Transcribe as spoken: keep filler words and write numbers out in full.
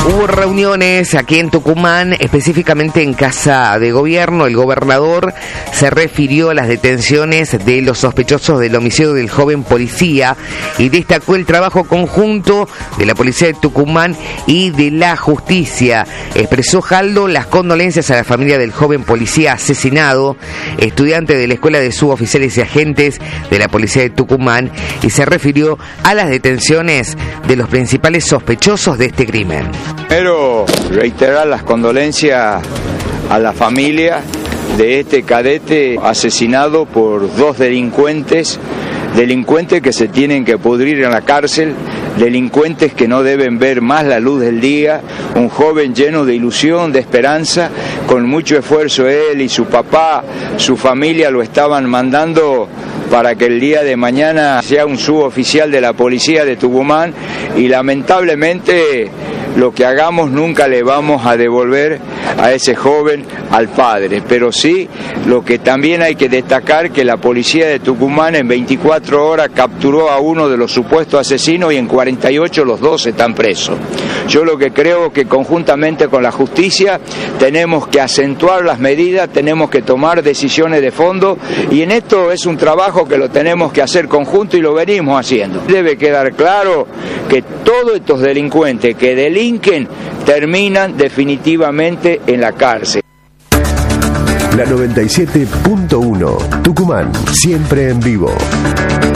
Hubo reuniones aquí en Tucumán, específicamente en Casa de Gobierno. El gobernador se refirió a las detenciones de los sospechosos del homicidio del joven policía y destacó el trabajo conjunto de la Policía de Tucumán y de la Justicia. Expresó Jaldo las condolencias a la familia del joven policía asesinado, estudiante de la Escuela de Suboficiales y Agentes de la Policía de Tucumán, y se refirió a las detenciones de los principales sospechosos de este crimen. Primero, reiterar las condolencias a la familia de este cadete asesinado por dos delincuentes, delincuentes que se tienen que pudrir en la cárcel, delincuentes que no deben ver más la luz del día, un joven lleno de ilusión, de esperanza, con mucho esfuerzo él y su papá, su familia lo estaban mandando para que el día de mañana sea un suboficial de la Policía de Tucumán, y lamentablemente lo que hagamos nunca le vamos a devolver a ese joven al padre, pero sí lo que también hay que destacar, que la Policía de Tucumán en veinticuatro horas capturó a uno de los supuestos asesinos y en cuarenta y ocho los dos están presos. Yo lo que creo que conjuntamente con la justicia tenemos que acentuar las medidas, tenemos que tomar decisiones de fondo, y en esto es un trabajo que lo tenemos que hacer conjunto y lo venimos haciendo. Debe quedar claro que todos estos delincuentes que delinquen terminan definitivamente en la cárcel. La noventa y siete punto uno, Tucumán, siempre en vivo.